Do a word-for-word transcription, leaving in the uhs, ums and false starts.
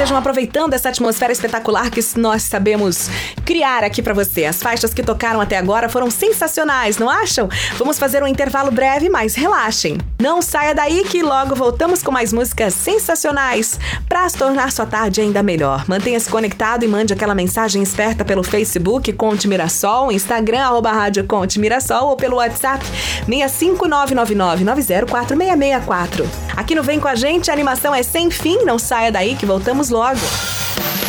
estejam aproveitando essa atmosfera espetacular que nós sabemos criar aqui pra você. As faixas que tocaram até agora foram sensacionais, não acham? Vamos fazer um intervalo breve, mas relaxem. Não saia daí que logo voltamos com mais músicas sensacionais pra tornar sua tarde ainda melhor. Mantenha-se conectado e mande aquela mensagem esperta pelo Facebook Conte Mirassol, Instagram arroba Rádio Conte Mirassol ou pelo WhatsApp seis cinco nove nove nove nove zero quatro seis seis quatro. Aqui no Vem Com a Gente, a animação é sem fim, não saia daí que voltamos logo.